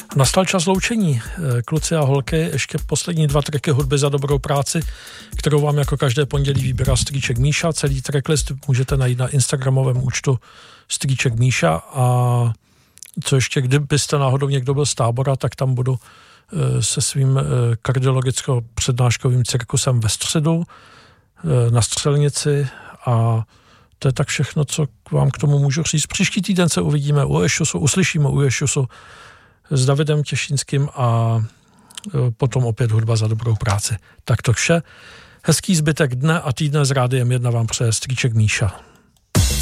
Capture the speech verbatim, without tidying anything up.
Nastal čas loučení. Kluci a holky, ještě poslední dva tracky hudby za dobrou práci, kterou vám jako každé pondělí vybírá Strýček Míša. Celý tracklist můžete najít na instagramovém účtu Strýček Míša a co ještě, kdybyste náhodou někdo byl z Tábora, tak tam budu se svým kardiologicko-přednáškovým cirkusem ve středu na Střelnici a to je tak všechno, co vám k tomu můžu říct. Příští týden se uvidíme u Ešusu, uslyšíme u Ešusu s Davidem Těšínským a potom opět hudba za dobrou práci. Tak to vše. Hezký zbytek dne a týdne s Rádiem jedna vám přeje Strýček Míša.